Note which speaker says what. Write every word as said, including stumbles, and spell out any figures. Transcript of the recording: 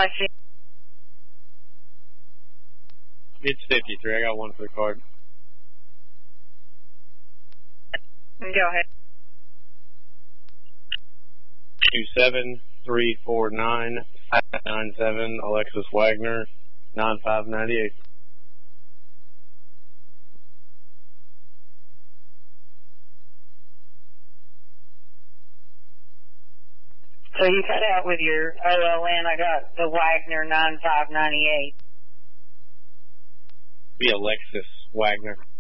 Speaker 1: Alexi.
Speaker 2: It's fifty-three. I got one for the card.
Speaker 1: Go ahead.
Speaker 2: Two seven three four nine nine seven Alexis Wagner nine five ninety eight.
Speaker 1: So you cut out with your O L N. I got the Wagner nine five ninety eight.
Speaker 2: Be Alexis Wagner.